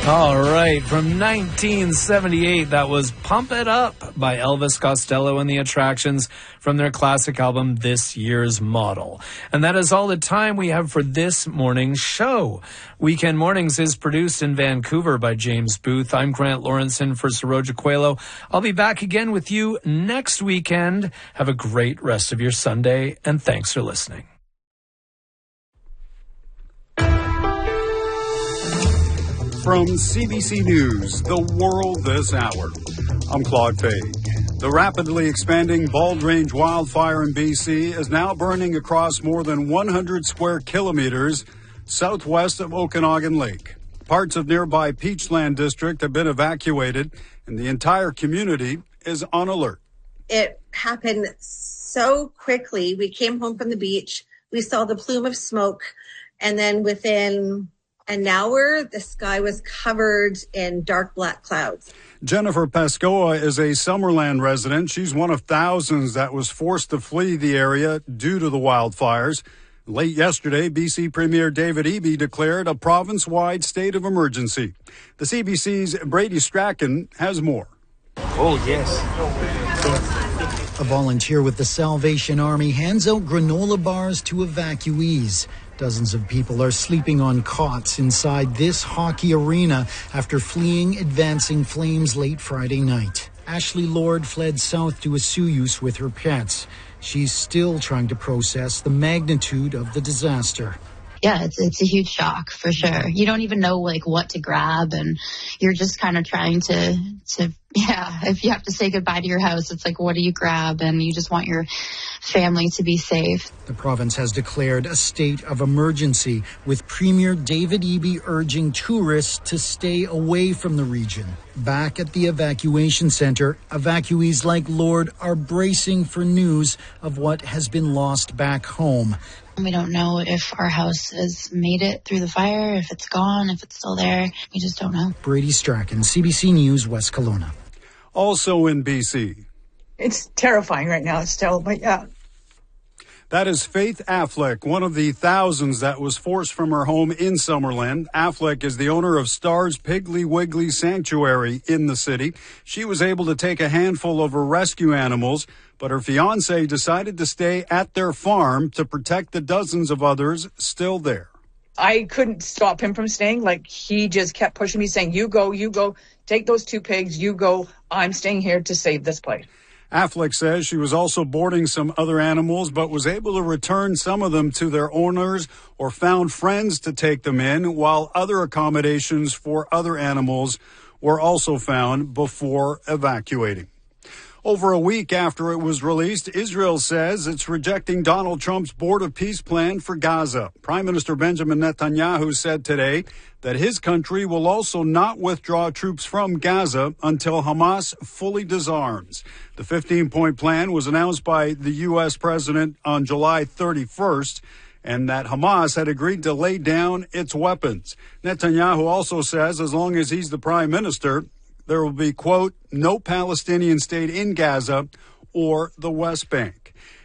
All right, from 1978, that was Pump It Up by Elvis Costello and the Attractions from their classic album, This Year's Model. And that is all the time we have for this morning's show. Weekend Mornings is produced in Vancouver by James Booth. I'm Grant Lawrenson for Saroja Coelho. I'll be back again with you next weekend. Have a great rest of your Sunday, and thanks for listening. From CBC News, The World This Hour, I'm Claude Fay. The rapidly expanding Bald Range wildfire in BC is now burning across more than 100 square kilometers southwest of Okanagan Lake. Parts of nearby Peachland District have been evacuated, and the entire community is on alert. It happened so quickly. We came home from the beach, we saw the plume of smoke, and then within an hour, the sky was covered in dark black clouds. Jennifer Pescoa is a Summerland resident. She's one of thousands that was forced to flee the area due to the wildfires. Late yesterday, BC Premier David Eby declared a province-wide state of emergency. The CBC's Brady Strachan has more. Oh, yes. A volunteer with the Salvation Army hands out granola bars to evacuees. Dozens of people are sleeping on cots inside this hockey arena after fleeing advancing flames late Friday night. Ashley Lord fled south to Osoyoos with her pets. She's still trying to process the magnitude of the disaster. Yeah, it's a huge shock for sure. You don't even know what to grab, and you're just kind of trying to if you have to say goodbye to your house, it's like, what do you grab? And you just want your family to be safe. The province has declared a state of emergency, with Premier David Eby urging tourists to stay away from the region. Back at the evacuation center, evacuees like Lord are bracing for news of what has been lost back home. We don't know if our house has made it through the fire, if it's gone, if it's still there. We just don't know. Brady Strachan, CBC News, West Kelowna. Also in BC. It's terrifying right now still, but yeah. That is Faith Affleck, one of the thousands that was forced from her home in Summerland. Affleck is the owner of Stars Piggly Wiggly Sanctuary in the city. She was able to take a handful of her rescue animals, but her fiancé decided to stay at their farm to protect the dozens of others still there. I couldn't stop him from staying. He just kept pushing me, saying, you go, take those 2 pigs, you go. I'm staying here to save this place. Affleck says she was also boarding some other animals, but was able to return some of them to their owners or found friends to take them in, while other accommodations for other animals were also found before evacuating. Over a week after it was released, Israel says it's rejecting Donald Trump's Board of Peace plan for Gaza. Prime Minister Benjamin Netanyahu said today that his country will also not withdraw troops from Gaza until Hamas fully disarms. The 15-point plan was announced by the U.S. president on July 31st, and that Hamas had agreed to lay down its weapons. Netanyahu also says as long as he's the prime minister, there will be, quote, no Palestinian state in Gaza or the West Bank.